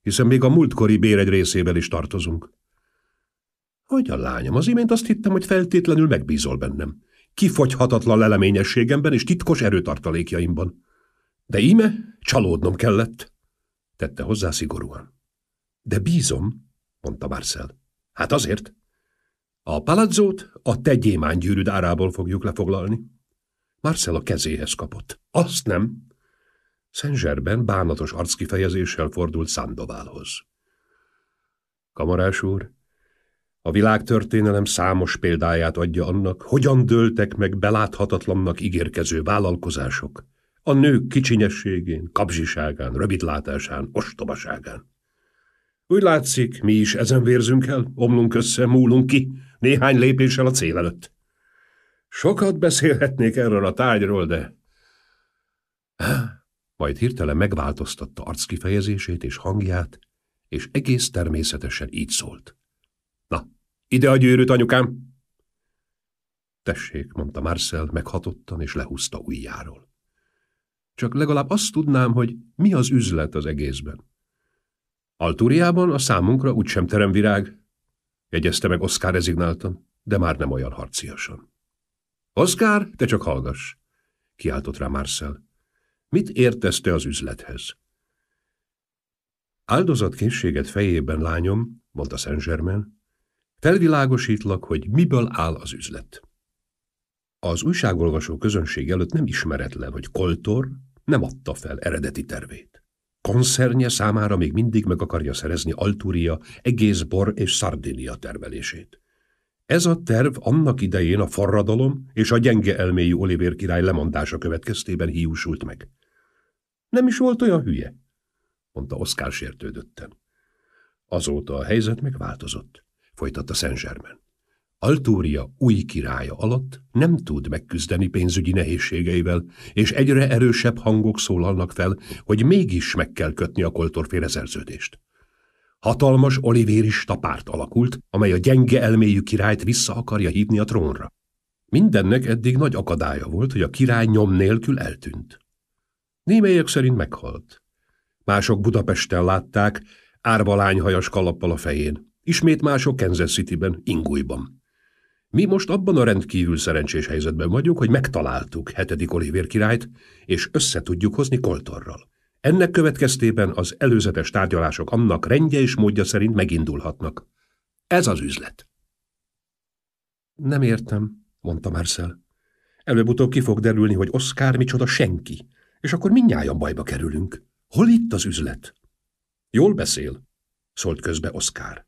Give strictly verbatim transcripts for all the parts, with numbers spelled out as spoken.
hiszen még a múltkori bér egy részével is tartozunk. Hogyan, lányom, az imént azt hittem, hogy feltétlenül megbízol bennem. Kifogyhatatlan leleményességemben és titkos erőtartalékjaimban. De íme csalódnom kellett, tette hozzá szigorúan. De bízom, mondta Marcel. Hát azért. A palazzót a te gyémánygyűrűd árából fogjuk lefoglalni. Marcel a kezéhez kapott. Azt nem. Saint-Germain bánatos arckifejezéssel fordult Sandovalhoz. Kamarás úr, a világtörténelem számos példáját adja annak, hogyan dőltek meg beláthatatlannak ígérkező vállalkozások, a nők kicsinyességén, kapzsiságán, rövidlátásán, ostobaságán. Úgy látszik, mi is ezen vérzünk el, omlunk össze, múlunk ki, néhány lépéssel a cél előtt. Sokat beszélhetnék erről a tárgyról, de... Majd hirtelen megváltoztatta arckifejezését és hangját, és egész természetesen így szólt. Na, ide a gyűrűt, anyukám! Tessék, mondta Marcel meghatottan, és lehúzta ujjáról. Csak legalább azt tudnám, hogy mi az üzlet az egészben. Altúriában a számunkra úgysem teremvirág, jegyezte meg Oscar rezignáltan, de már nem olyan harciasan. Oscar, te csak hallgass, kiáltott rá Marcel. Mit értesz te az üzlethez? Áldozatkészséget fejében, lányom, mondta Saint-Germain, felvilágosítlak, hogy miből áll az üzlet. Az újságolvasó közönség előtt nem ismeretlen, hogy Koltor nem adta fel eredeti tervét. Konszernje számára még mindig meg akarja szerezni Altúria egész bor és Szardénia termelését. Ez a terv annak idején a forradalom és a gyenge elméjű Olivér király lemondása következtében hiúsult meg. Nem is volt olyan hülye, mondta Oscar sértődötten. Azóta a helyzet megváltozott, folytatta Saint-Germain. Altúria új királya alatt nem tud megküzdeni pénzügyi nehézségeivel, és egyre erősebb hangok szólalnak fel, hogy mégis meg kell kötni a Koltor-féle szerződést. Hatalmas olivérista párt alakult, amely a gyenge elméjű királyt vissza akarja hívni a trónra. Mindennek eddig nagy akadálya volt, hogy a király nyom nélkül eltűnt. Némelyek szerint meghalt. Mások Budapesten látták, árva lányhajas kalappal a fején, ismét mások Kansas Cityben, Ingújban. Mi most abban a rendkívül szerencsés helyzetben vagyunk, hogy megtaláltuk hetedik Olivér királyt, és össze tudjuk hozni Koltorral. Ennek következtében az előzetes tárgyalások annak rendje és módja szerint megindulhatnak. Ez az üzlet. Nem értem, mondta Marcel. Előbb-utóbb ki fog derülni, hogy Oscar micsoda senki, és akkor mindnyájan bajba kerülünk. Hol itt az üzlet? Jól beszél, szólt közbe Oscar.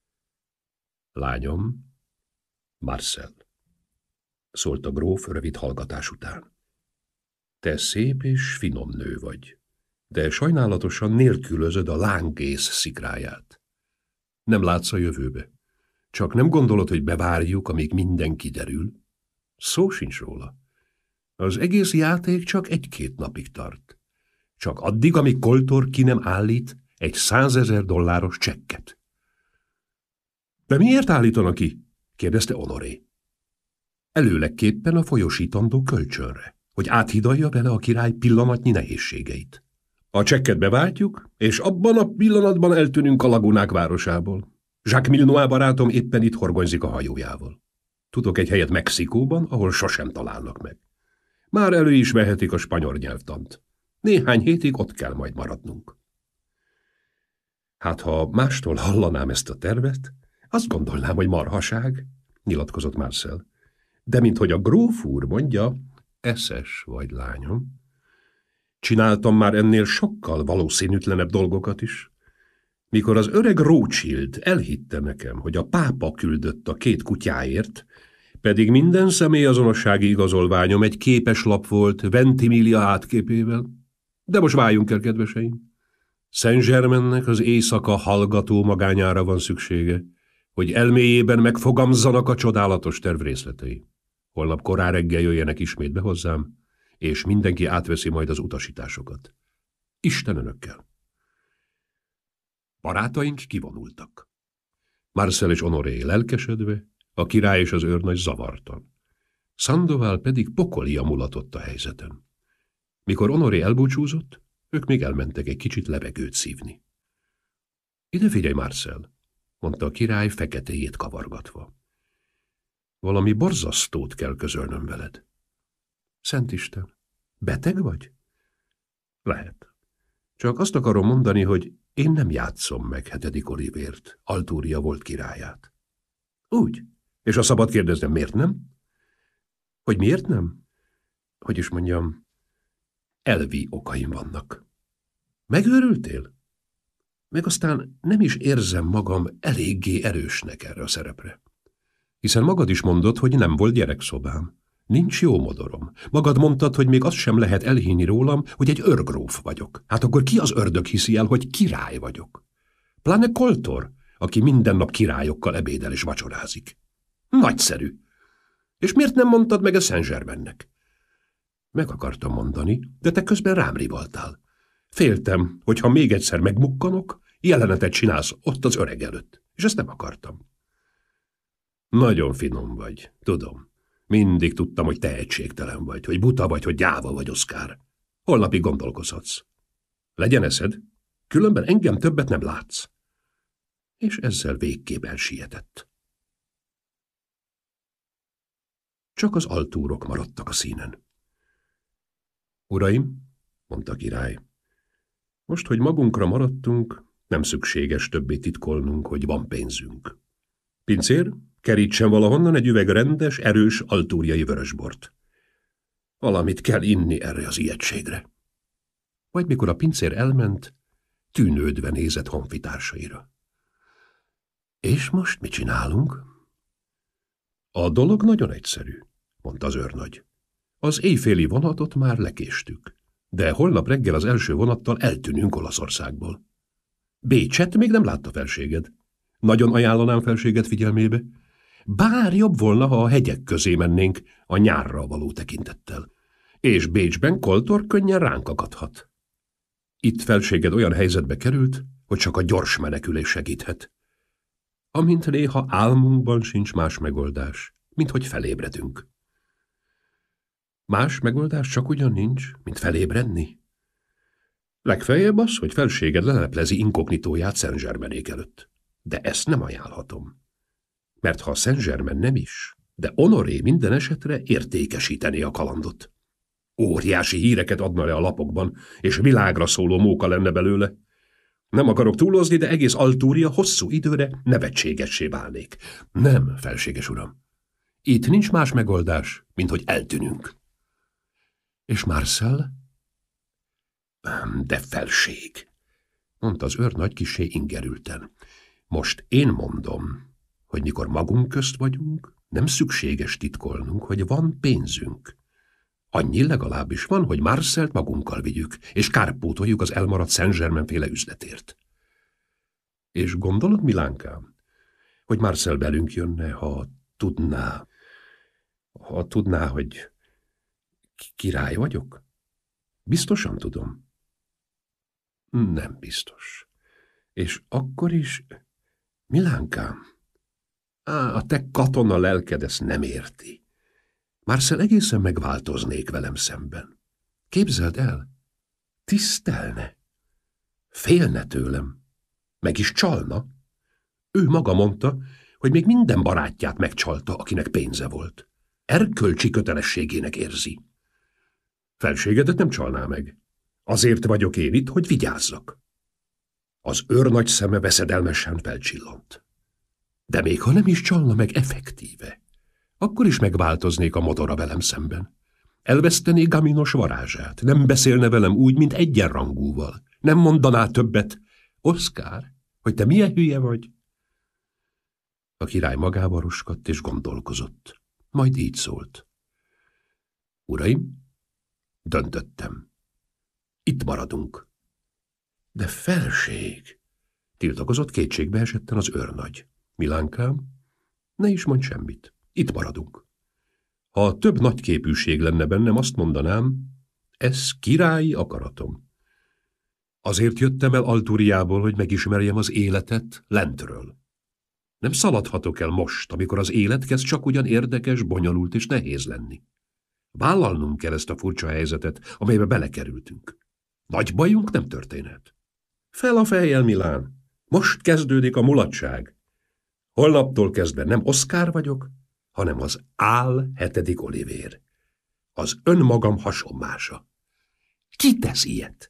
Lányom, Marcel, szólt a gróf rövid hallgatás után. Te szép és finom nő vagy, de sajnálatosan nélkülözöd a lángész szikráját. Nem látsz a jövőbe. Csak nem gondolod, hogy bevárjuk, amíg minden kiderül? Szó sincs róla. Az egész játék csak egy-két napig tart. Csak addig, amíg Koltor ki nem állít egy százezer dolláros csekket. De miért állítanak ki? Kérdezte Honoré. Előlegképpen a folyosítandó kölcsönre, hogy áthidalja vele a király pillanatnyi nehézségeit. A csekket beváltjuk, és abban a pillanatban eltűnünk a lagunák városából. Jacques Milnois barátom éppen itt horgonyzik a hajójával. Tudok egy helyet Mexikóban, ahol sosem találnak meg. Már elő is vehetik a spanyol nyelvtant. Néhány hétig ott kell majd maradnunk. Hát, ha mástól hallanám ezt a tervet, azt gondolnám, hogy marhaság, nyilatkozott Marcel. De minthogy a gróf úr mondja, eszes vagy, lányom. Csináltam már ennél sokkal valószínűtlenebb dolgokat is. Mikor az öreg Rothschild elhitte nekem, hogy a pápa küldött a két kutyáért, pedig minden személyazonossági igazolványom egy képeslap volt Ventimiglia átképével. De most váljunk el, kedveseim. Saint-Germainnek az éjszaka hallgató magányára van szüksége, hogy elméjében megfogamzanak a csodálatos terv részletei. Holnap korán reggel jöjjenek ismét be hozzám, és mindenki átveszi majd az utasításokat. Isten önökkel! Barátaink kivonultak. Marcel és Honoré lelkesedve, a király és az őrnagy zavartan. Sandoval pedig pokolia mulatott a helyzeten. Mikor Honoré elbúcsúzott, ők még elmentek egy kicsit levegőt szívni. Ide figyelj, Marcel, mondta a király feketéjét kavargatva. Valami borzasztót kell közölnöm veled. Szent Isten, beteg vagy? Lehet. Csak azt akarom mondani, hogy én nem játszom meg hetedik Olivért, Altúria volt királyát. Úgy? És ha szabad kérdeznem, miért nem? Hogy miért nem? Hogy is mondjam, elvi okaim vannak. Megőrültél? Meg aztán nem is érzem magam eléggé erősnek erre a szerepre. Hiszen magad is mondod, hogy nem volt gyerekszobám. Nincs jó modorom. Magad mondtad, hogy még azt sem lehet elhinni rólam, hogy egy őrgróf vagyok. Hát akkor ki az ördög hiszi el, hogy király vagyok? Pláne Koltor, aki minden nap királyokkal ebédel és vacsorázik. Nagyszerű. És miért nem mondtad meg a Saint-Germainnek? Meg akartam mondani, de te közben rám rivaltál. Féltem, hogy ha még egyszer megmukkanok, jelenetet csinálsz ott az öreg előtt, és ezt nem akartam. Nagyon finom vagy, tudom. Mindig tudtam, hogy tehetségtelen vagy, hogy buta vagy, hogy gyáva vagy, Oszkár. Holnapig gondolkozhatsz. Legyen eszed, különben engem többet nem látsz. És ezzel végképp elsietett. Csak az altúrok maradtak a színen. Uraim, mondta a király, most, hogy magunkra maradtunk, nem szükséges többé titkolnunk, hogy van pénzünk. Pincér, kerítsen valahonnan egy üveg rendes, erős altúriai vörösbort. Valamit kell inni erre az ijegységre. Majd mikor a pincér elment, tűnődve nézett honfitársaira. És most mit csinálunk? A dolog nagyon egyszerű, mondta az őrnagy. Az éjféli vonatot már lekéstük, de holnap reggel az első vonattal eltűnünk Olaszországból. Bécset még nem látta felséged. Nagyon ajánlanám felséged figyelmébe. Bár jobb volna, ha a hegyek közé mennénk a nyárra való tekintettel. És Bécsben Koltor könnyen ránk akadhat. Itt felséged olyan helyzetbe került, hogy csak a gyors menekülés segíthet. Amint néha álmunkban sincs más megoldás, mint hogy felébredünk. Más megoldás csak ugyan nincs, mint felébredni. Legfeljebb az, hogy felséged leleplezi inkognitóját Saint-Germainék előtt. De ezt nem ajánlhatom. Mert ha Saint-Germain nem is, de Honoré minden esetre értékesítené a kalandot. Óriási híreket adna le a lapokban, és világra szóló móka lenne belőle. Nem akarok túlozni, de egész Altúria hosszú időre nevetségessé válnék. Nem, felséges uram. Itt nincs más megoldás, mint hogy eltűnünk. És Marcel? De felség, mondta az őrnagy kissé ingerülten. Most én mondom, hogy mikor magunk közt vagyunk, nem szükséges titkolnunk, hogy van pénzünk. Annyi legalábbis van, hogy Marcelt magunkkal vigyük, és kárpótoljuk az elmaradt Saint-Germain-féle üzletért. És gondolod, Milánkám, hogy Marcel belünk jönne, ha tudná, ha tudná, hogy király vagyok? Biztosan tudom. Nem biztos. És akkor is... Milánkám, á, a te katona lelked ezt nem érti. Marcel egészen megváltoznék velem szemben. Képzeld el, tisztelne, félne tőlem, meg is csalna. Ő maga mondta, hogy még minden barátját megcsalta, akinek pénze volt. Erkölcsi kötelességének érzi. Felségedet nem csalná meg. Azért vagyok én itt, hogy vigyázzak. Az őrnagy szeme veszedelmesen felcsillant. De még ha nem is csalna meg effektíve, akkor is megváltoznék a modora velem szemben. Elvesztené Gaminos varázsát, nem beszélne velem úgy, mint egyenrangúval. Nem mondaná többet. Oszkár, hogy te milyen hülye vagy? A király magába roskadt és gondolkozott. Majd így szólt. Uraim, döntöttem. Itt maradunk. De felség, tiltakozott kétségbe esetten az őrnagy. Milánkám, ne is mondj semmit. Itt maradunk. Ha több nagyképűség lenne bennem, azt mondanám, ez királyi akaratom. Azért jöttem el Altúriából, hogy megismerjem az életet lentről. Nem szaladhatok el most, amikor az élet kezd csak ugyan érdekes, bonyolult és nehéz lenni. Vállalnunk kell ezt a furcsa helyzetet, amelybe belekerültünk. Nagy bajunk nem történhet. Fel a fejjel, Milán! Most kezdődik a mulatság. Holnaptól kezdve nem Oszkár vagyok, hanem az Ál hetedik Olivér. Az önmagam hasonmása. Ki tesz ilyet?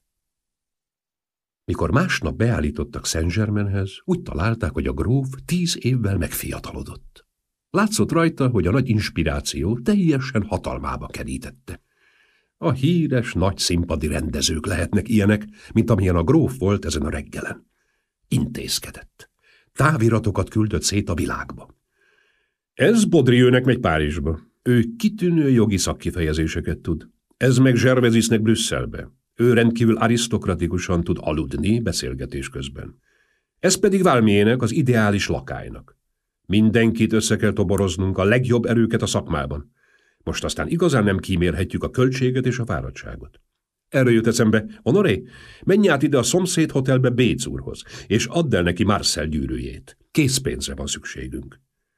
Mikor másnap beállítottak Saint-Germainhez, úgy találták, hogy a gróf tíz évvel megfiatalodott. Látszott rajta, hogy a nagy inspiráció teljesen hatalmába kerítette. A híres nagy színpadi rendezők lehetnek ilyenek, mint amilyen a gróf volt ezen a reggelen. Intézkedett. Táviratokat küldött szét a világba. Ez Baudrieuxnek megy Párizsba. Ő kitűnő jogi szakkifejezéseket tud. Ez meg Gervasisnek Brüsszelbe. Ő rendkívül arisztokratikusan tud aludni beszélgetés közben. Ez pedig Valmiének, az ideális lakálynak. Mindenkit össze kell toboroznunk, a legjobb erőket a szakmában. Most aztán igazán nem kímélhetjük a költséget és a fáradtságot. Erről jut eszembe, Honoré, menj át ide a szomszéd hotelbe Béc úrhoz, és add el neki Marcel gyűrűjét. Készpénzre van szükségünk.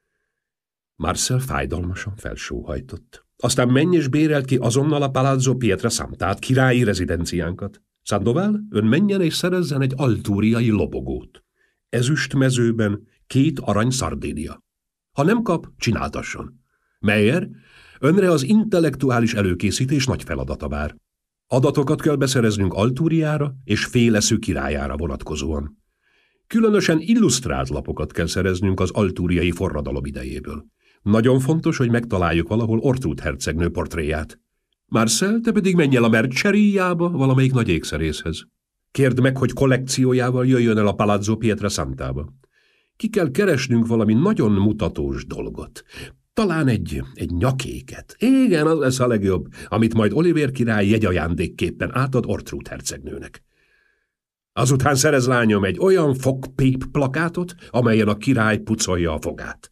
Marcel fájdalmasan felsóhajtott. Aztán menj és bérelt ki azonnal a Palazzo Pietrasantát, királyi rezidenciánkat. Sandoval, ön menjen és szerezzen egy altúriai lobogót. Ezüst mezőben két arany Szardénia. Ha nem kap, csináltasson. Meyer, önre az intellektuális előkészítés nagy feladata vár. Adatokat kell beszereznünk Altúriára és féleszű királyára vonatkozóan. Különösen illusztrált lapokat kell szereznünk az altúriai forradalom idejéből. Nagyon fontos, hogy megtaláljuk valahol Ortrud hercegnő portréját. Marcel, te pedig menj el a Merceríjába, valamelyik nagy ékszerészhez. Kérd meg, hogy kollekciójával jöjjön el a Palazzo Pietrasantába. Ki kell keresnünk valami nagyon mutatós dolgot. Talán egy, egy nyakéket. Igen, az lesz a legjobb, amit majd Olivér király jegyajándékképpen átad Ortrud hercegnőnek. Azután szerez, lányom, egy olyan fogpép plakátot, amelyen a király pucolja a fogát.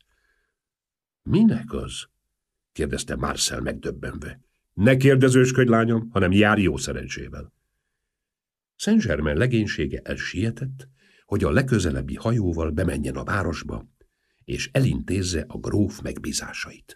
Minek az? kérdezte Marcel megdöbbenve. Ne kérdezősködj, lányom, hanem jár jó szerencsével. Saint-Germain legénysége elsietett, hogy a legközelebbi hajóval bemenjen a városba, és elintézze a gróf megbízásait.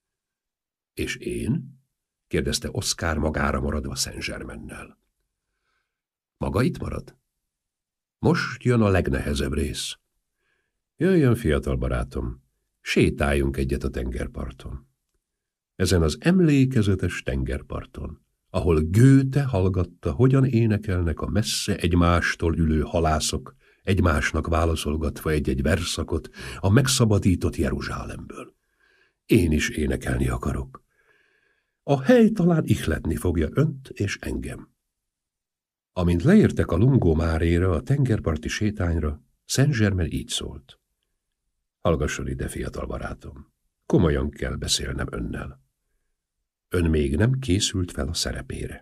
És én? kérdezte Oszkár magára maradva Saint-Germainnel. Maga itt marad? Most jön a legnehezebb rész. Jöjjön, fiatal barátom, sétáljunk egyet a tengerparton. Ezen az emlékezetes tengerparton, ahol Goethe hallgatta, hogyan énekelnek a messze egymástól ülő halászok, egymásnak válaszolgatva egy-egy verszakot a megszabadított Jeruzsálemből. Én is énekelni akarok. A hely talán ihletni fogja önt és engem. Amint leértek a Lungomáréra, a tengerparti sétányra, Saint-Germain így szólt. Hallgasson ide, fiatal barátom, komolyan kell beszélnem önnel. Ön még nem készült fel a szerepére.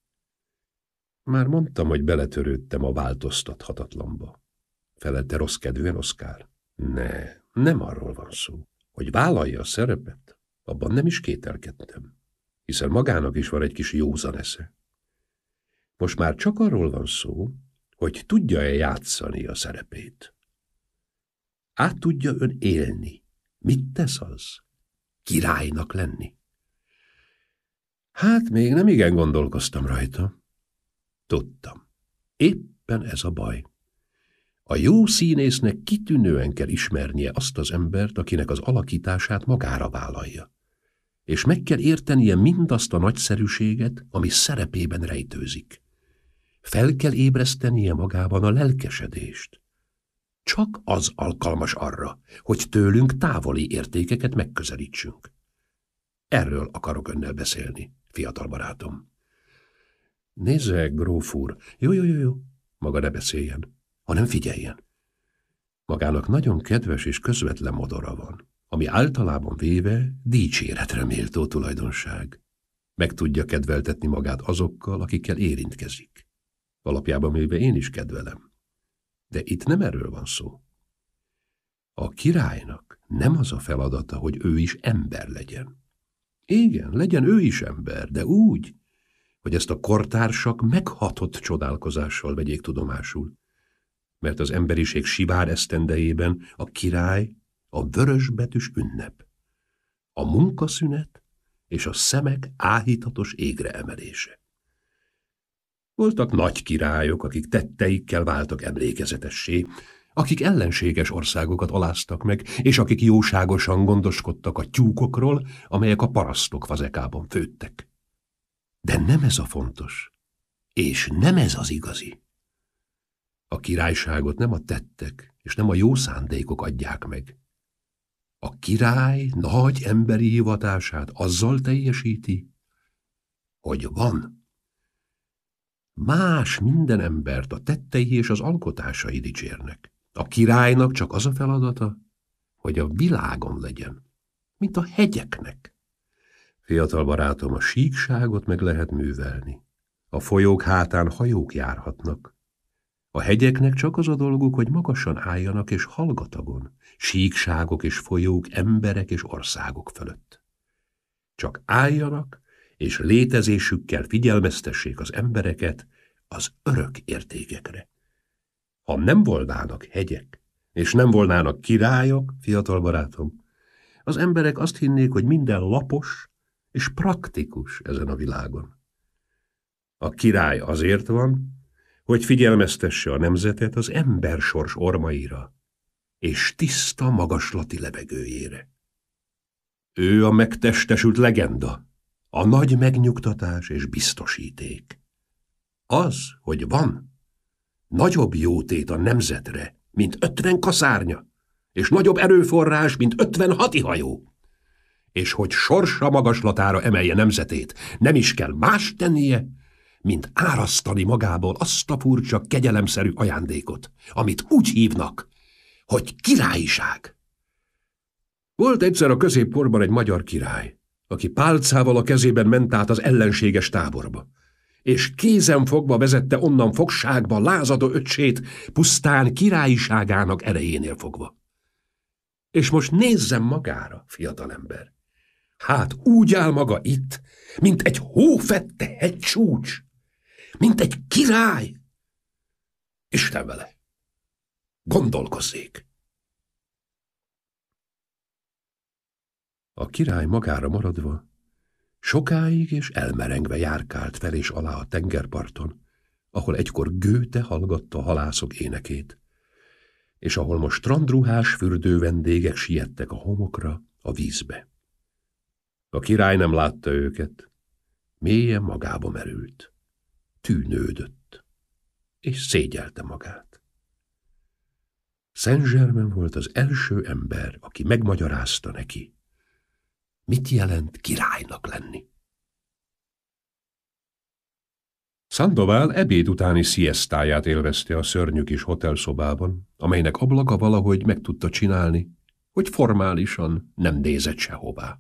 Már mondtam, hogy beletörődtem a változtathatatlanba. Felelte rossz kedvűen Oszkár. Ne, nem arról van szó, hogy vállalja a szerepet, abban nem is kételkedtem, hiszen magának is van egy kis józan esze. Most már csak arról van szó, hogy tudja-e játszani a szerepét. Át tudja ön élni. Mit tesz az? Királynak lenni. Hát még nem igen gondolkoztam rajta. Tudtam. Éppen ez a baj. A jó színésznek kitűnően kell ismernie azt az embert, akinek az alakítását magára vállalja. És meg kell értenie mindazt a nagyszerűséget, ami szerepében rejtőzik. Fel kell ébresztenie magában a lelkesedést. Csak az alkalmas arra, hogy tőlünk távoli értékeket megközelítsünk. Erről akarok önnel beszélni, fiatal barátom. Nézze, gróf úr, jó, jó, jó, jó, maga ne beszéljen, hanem figyeljen. Magának nagyon kedves és közvetlen modora van, ami általában véve dicséretre méltó tulajdonság. Meg tudja kedveltetni magát azokkal, akikkel érintkezik. Alapjában véve én is kedvelem. De itt nem erről van szó. A királynak nem az a feladata, hogy ő is ember legyen. Igen, legyen ő is ember, de úgy, hogy ezt a kortársak meghatott csodálkozással vegyék tudomásul. Mert az emberiség sivár esztendejében a király a vörösbetűs ünnep, a munkaszünet és a szemek áhítatos égre emelése. Voltak nagy királyok, akik tetteikkel váltak emlékezetessé. akik ellenséges országokat aláztak meg, és akik jóságosan gondoskodtak a tyúkokról, amelyek a parasztok fazekában főttek. De nem ez a fontos, és nem ez az igazi. A királyságot nem a tettek, és nem a jó szándékok adják meg. A király nagy emberi hivatását azzal teljesíti, hogy van. Más minden embert a tettei és az alkotásai dicsérnek. A királynak csak az a feladata, hogy a világon legyen, mint a hegyeknek. Fiatal barátom, a síkságot meg lehet művelni. A folyók hátán hajók járhatnak. A hegyeknek csak az a dolguk, hogy magasan álljanak és hallgatagon, síkságok és folyók, emberek és országok fölött. Csak álljanak, és létezésükkel figyelmeztessék az embereket az örök értékekre. Ha nem volnának hegyek, és nem volnának királyok, fiatal barátom, az emberek azt hinnék, hogy minden lapos és praktikus ezen a világon. A király azért van, hogy figyelmeztesse a nemzetet az embersors ormaira és tiszta magaslati levegőjére. Ő a megtestesült legenda, a nagy megnyugtatás és biztosíték. Az, hogy van, nagyobb jótét a nemzetre, mint ötven kaszárnya, és nagyobb erőforrás, mint ötven hadihajó. És hogy sorsa magaslatára emelje nemzetét, nem is kell más tennie, mint árasztani magából azt a furcsa, kegyelemszerű ajándékot, amit úgy hívnak, hogy királyság. Volt egyszer a középkorban egy magyar király, aki pálcával a kezében ment át az ellenséges táborba, és kézen fogva vezette onnan fogságba lázadó öccsét, pusztán királyságának erejénél fogva. És most nézzem magára, fiatalember. Hát úgy áll maga itt, mint egy hófette hegycsúcs, mint egy király. Isten vele! Gondolkozzék! A király magára maradva sokáig és elmerengve járkált fel és alá a tengerparton, ahol egykor Goethe hallgatta a halászok énekét, és ahol most strandruhás fürdő vendégek siettek a homokra, a vízbe. A király nem látta őket, mélyen magába merült, tűnődött, és szégyelte magát. Saint-Germain volt az első ember, aki megmagyarázta neki, mit jelent királynak lenni. Sandoval ebéd utáni sziesztáját élvezte a szörnyű kis hotelszobában, amelynek ablaka valahogy meg tudta csinálni, hogy formálisan nem nézett sehová.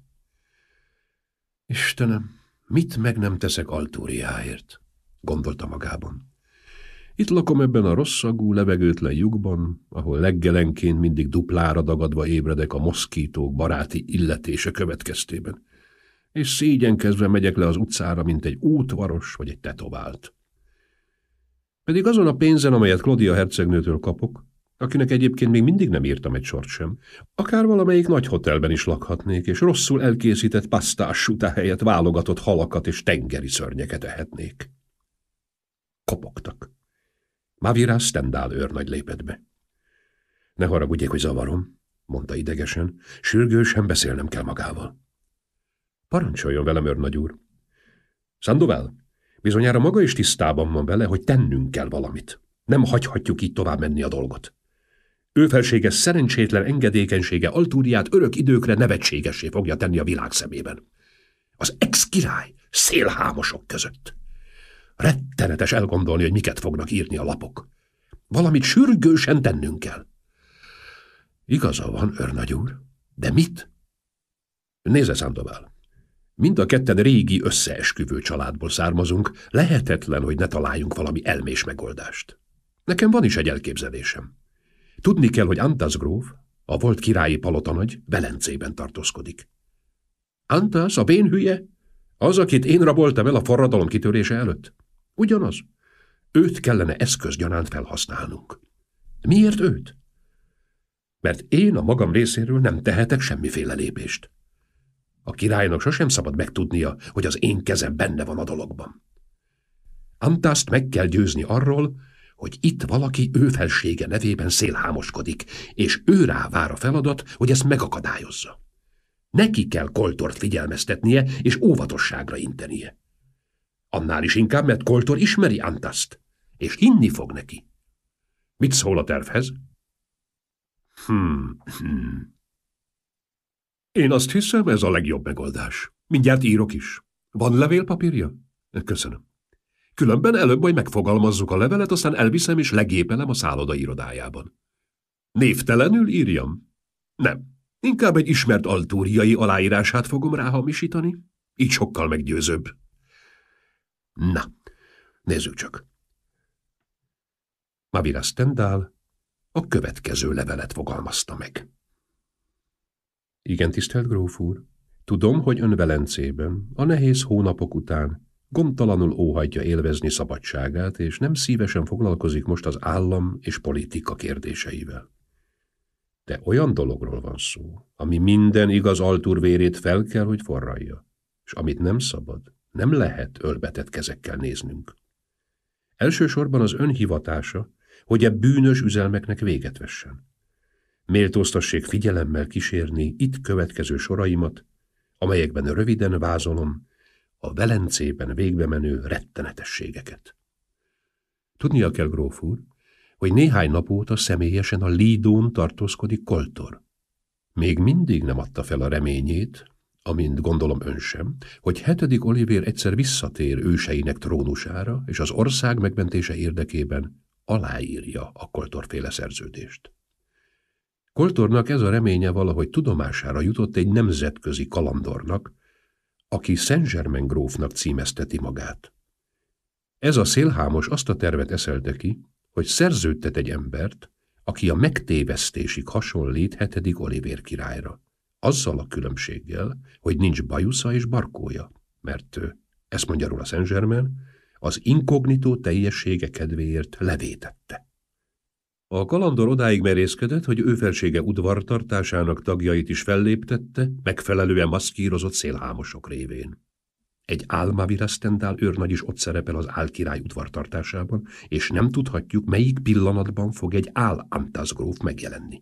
Istenem, mit meg nem teszek Altúriáért, gondolta magában. Itt lakom ebben a rosszagú, levegőtlen lyukban, ahol leggelenként mindig duplára dagadva ébredek a moszkítók baráti illetése következtében, és szégyenkezve megyek le az utcára, mint egy útvaros vagy egy tetovált. Pedig azon a pénzen, amelyet Claudia hercegnőtől kapok, akinek egyébként még mindig nem írtam egy sort sem, akár valamelyik nagy hotelben is lakhatnék, és rosszul elkészített pasztás helyett válogatott halakat és tengeri szörnyeket ehetnék. Kopogtak. Mavirás Stendhal őrnagy lépett be. Ne haragudjék, hogy zavarom, mondta idegesen, sürgősen beszélnem kell magával. Parancsoljon velem, őrnagy úr. Sandoval, bizonyára maga is tisztában van vele, hogy tennünk kell valamit. Nem hagyhatjuk így tovább menni a dolgot. Ő felséges szerencsétlen engedékenysége Altúriát örök időkre nevetségessé fogja tenni a világ szemében. Az ex-király szélhámosok között. Rettenetes elgondolni, hogy miket fognak írni a lapok. Valamit sürgősen tennünk kell. Igaza van, őrnagy úr, de mit? Nézze, Sandoval, mind a ketten régi összeesküvő családból származunk, lehetetlen, hogy ne találjunk valami elmés megoldást. Nekem van is egy elképzelésem. Tudni kell, hogy Antas gróf, a volt királyi palotanagy, Velencében tartózkodik. Antas, a bénhülye? Az, akit én raboltam el a forradalom kitörése előtt? Ugyanaz. Őt kellene eszközgyanánt felhasználnunk. Miért őt? Mert én a magam részéről nem tehetek semmiféle lépést. A királynak sosem szabad megtudnia, hogy az én kezem benne van a dologban. Antast meg kell győzni arról, hogy itt valaki ő felsége nevében szélhámoskodik, és ő rá vár a feladat, hogy ezt megakadályozza. Neki kell Koltort figyelmeztetnie és óvatosságra intenie. Annál is inkább, mert Koltor ismeri Antaszt, és hinni fog neki. Mit szól a tervhez? Hmm, hmm. Én azt hiszem, ez a legjobb megoldás. Mindjárt írok is. Van levélpapírja? Köszönöm. Különben előbb majd megfogalmazzuk a levelet, aztán elviszem és legépelem a szálloda irodájában. Névtelenül írjam? Nem. Inkább egy ismert altúriai aláírását fogom ráhamisítani. Így sokkal meggyőzőbb. Na, nézzük csak. Mavira Stendhal a következő levelet fogalmazta meg. Igen, tisztelt gróf úr, tudom, hogy ön Velencében, a nehéz hónapok után gondtalanul óhajtja élvezni szabadságát, és nem szívesen foglalkozik most az állam és politika kérdéseivel. De olyan dologról van szó, ami minden igaz altúr vérét fel kell, hogy forralja, és amit nem szabad, nem lehet ölbetett kezekkel néznünk. Elsősorban az ön hivatása, hogy e bűnös üzelmeknek véget vessen. Méltóztassék figyelemmel kísérni itt következő soraimat, amelyekben röviden vázolom a Velencében végbe menő rettenetességeket. Tudnia kell, gróf úr, hogy néhány nap óta személyesen a Lidón tartózkodik Koltor. Még mindig nem adta fel a reményét, amint gondolom ön sem, hogy hetedik Olivér egyszer visszatér őseinek trónusára, és az ország megmentése érdekében aláírja a Koltorféle szerződést. Koltornak ez a reménye valahogy tudomására jutott egy nemzetközi kalandornak, aki Saint-Germain grófnak címezteti magát. Ez a szélhámos azt a tervet eszelte ki, hogy szerződtet egy embert, aki a megtévesztésig hasonlít hetedik Olivér királyra. Azzal a különbséggel, hogy nincs bajusza és barkója, mert, ezt mondja róla Saint-Germain, az inkognitó teljessége kedvéért levétette. A kalandor odáig merészkedett, hogy ő felsége udvartartásának tagjait is felléptette, megfelelően maszkírozott szélhámosok révén. Egy Mavira Stendhal őrnagy is ott szerepel az álkirály udvartartásában, és nem tudhatjuk, melyik pillanatban fog egy Antas gróf megjelenni.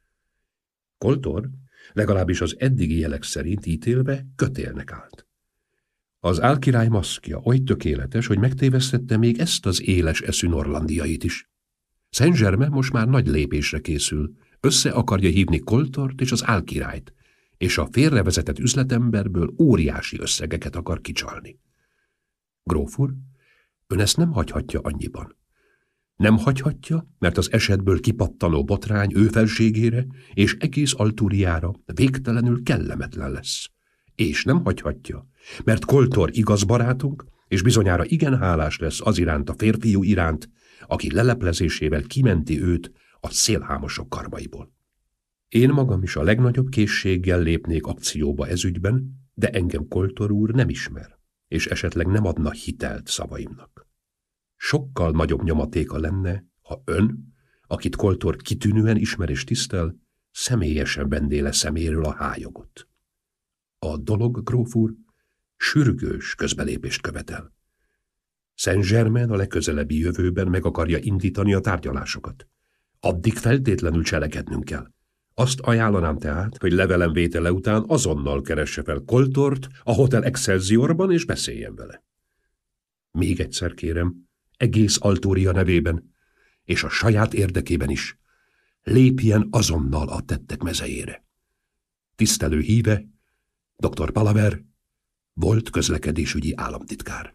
Koltor, legalábbis az eddigi jelek szerint ítélve, kötélnek állt. Az álkirály maszkja oly tökéletes, hogy megtévesztette még ezt az éles eszű norlandiait is. Saint-Germain most már nagy lépésre készül, össze akarja hívni Koltort és az álkirályt, és a félrevezetett üzletemberből óriási összegeket akar kicsalni. Gróf úr, ön ezt nem hagyhatja annyiban. Nem hagyhatja, mert az esetből kipattanó botrány ő felségére és egész Altúriára végtelenül kellemetlen lesz. És nem hagyhatja, mert Koltor igaz barátunk, és bizonyára igen hálás lesz az iránt a férfiú iránt, aki leleplezésével kimenti őt a szélhámosok karmaiból. Én magam is a legnagyobb készséggel lépnék akcióba ezügyben, de engem Koltor úr nem ismer, és esetleg nem adna hitelt szavaimnak. Sokkal nagyobb nyomatéka lenne, ha ön, akit Koltor kitűnően ismer és tisztel, személyesen venné le szeméről a hályogot. A dolog, gróf úr, sürgős közbelépést követel. Saint-Germain a legközelebbi jövőben meg akarja indítani a tárgyalásokat. Addig feltétlenül cselekednünk kell. Azt ajánlanám tehát, hogy levelem vétele után azonnal keresse fel Koltort a Hotel Excelsiorban és beszéljen vele. Még egyszer kérem, egész Altúria nevében, és a saját érdekében is, lépjen azonnal a tettek mezejére. Tisztelő híve, doktor Palaver, volt közlekedésügyi államtitkár.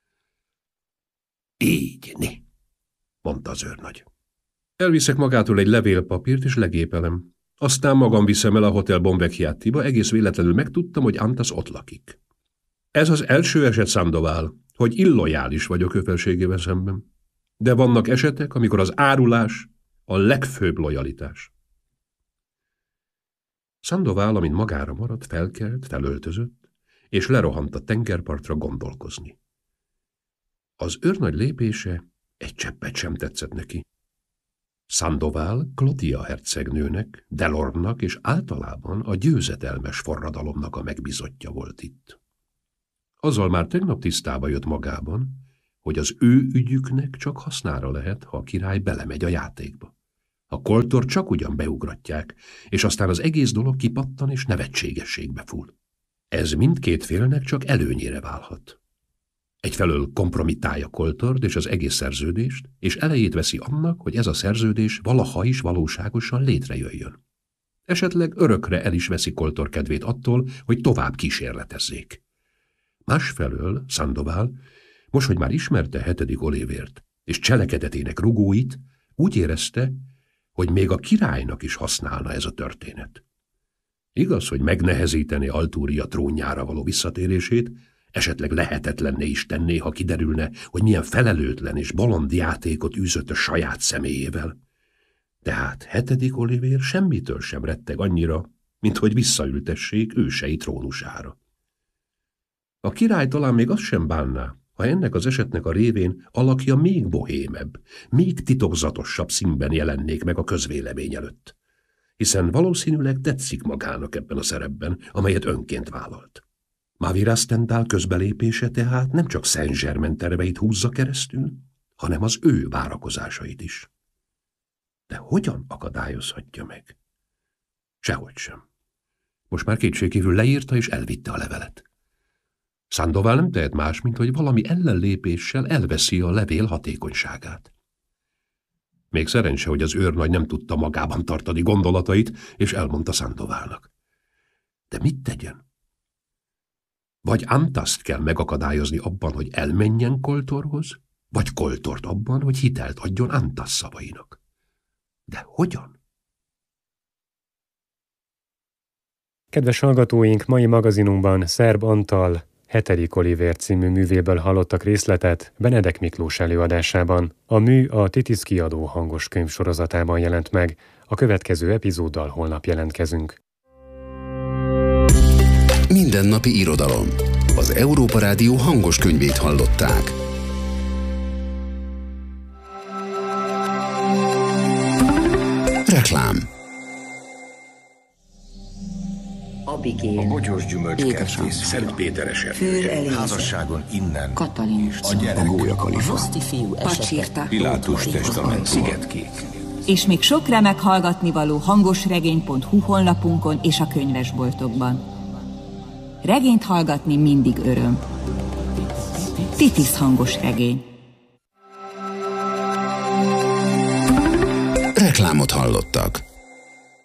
Így, né, mondta az őrnagy. Elviszek magától egy levélpapírt és legépelem. Aztán magam viszem el a Hotel Bonvecchiatiba, egész véletlenül megtudtam, hogy Antas ott lakik. Ez az első eset, Sandoval, hogy illojális vagyok ő felségével szemben. De vannak esetek, amikor az árulás a legfőbb lojalitás. Sandoval, amint magára maradt, felkelt, felöltözött, és lerohant a tengerpartra gondolkozni. Az őrnagy lépése egy cseppet sem tetszett neki. Sandoval Claudia hercegnőnek, Delorme-nak és általában a győzedelmes forradalomnak a megbízottja volt itt. Azzal már tegnap tisztába jött magában, hogy az ő ügyüknek csak hasznára lehet, ha a király belemegy a játékba. A koltort csak ugyan beugratják, és aztán az egész dolog kipattan és nevetségességbe full. Ez mindkét félnek csak előnyére válhat. Egyfelől kompromittálja koltort és az egész szerződést, és elejét veszi annak, hogy ez a szerződés valaha is valóságosan létrejöjjön. Esetleg örökre el is veszi Koltor kedvét attól, hogy tovább kísérletezzék. Másfelől Sandoval, most, hogy már ismerte hetedik Olivért és cselekedetének rugóit, úgy érezte, hogy még a királynak is használna ez a történet. Igaz, hogy megnehezíteni Altúria trónjára való visszatérését, esetleg lehetetlenné is tenné, ha kiderülne, hogy milyen felelőtlen és bolond játékot űzött a saját személyével. Tehát hetedik Olivér semmitől sem retteg annyira, mint hogy visszaültessék ősei trónusára. A király talán még azt sem bánná, ha ennek az esetnek a révén alakja még bohémebb, még titokzatosabb színben jelennék meg a közvélemény előtt, hiszen valószínűleg tetszik magának ebben a szerepben, amelyet önként vállalt. Mavira Stendhal közbelépése tehát nem csak Saint-Germain terveit húzza keresztül, hanem az ő várakozásait is. De hogyan akadályozhatja meg? Sehogy sem. Most már kétségkívül leírta és elvitte a levelet. Sandoval nem tehet más, mint hogy valami ellenlépéssel elveszi a levél hatékonyságát. Még szerencse, hogy az őrnagy nem tudta magában tartani gondolatait, és elmondta Sandovalnak. De mit tegyen? Vagy Antaszt kell megakadályozni abban, hogy elmenjen Koltorhoz, vagy Koltort abban, hogy hitelt adjon Antasz szavainak. De hogyan? Kedves hallgatóink, mai magazinunkban Szerb Antal hetedik Olivér című művéből hallottak részletet Benedek Miklós előadásában. A mű a Titisz kiadó hangos könyv sorozatában jelent meg, a következő epizóddal holnap jelentkezünk. Mindennapi irodalom. Az Európa Rádió hangos könyvét hallották. Reklám. Abigail, a bogyós gyümölcskertész, Szent Péteres erdő, házasságon innen, Katalin, a gyerek, a gólyakalifa, Roszti fiú esete, Pilátus testament, Szigetkék. És még sok remek hallgatnivaló hangosregény pont hu honlapunkon és a könyvesboltokban. Regényt hallgatni mindig öröm. Titisz hangos regény. Reklámot hallottak.